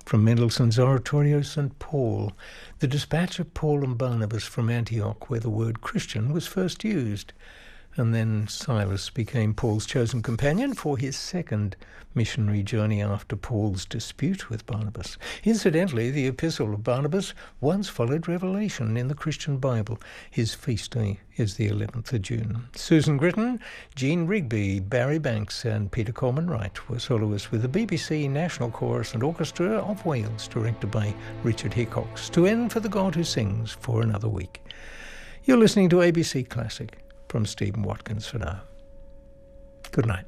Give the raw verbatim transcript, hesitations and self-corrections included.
From Mendelssohn's Oratorio Saint Paul, the dispatch of Paul and Barnabas from Antioch, where the word Christian was first used. And then Silas became Paul's chosen companion for his second missionary journey after Paul's dispute with Barnabas. Incidentally, the Epistle of Barnabas once followed Revelation in the Christian Bible. His feast day is the eleventh of June. Susan Gritton, Jean Rigby, Barry Banks and Peter Coleman Wright were soloists with the B B C National Chorus and Orchestra of Wales, directed by Richard Hickox, to end for the God Who Sings for another week. You're listening to A B C Classic. From Stephen Watkins for now. Good night.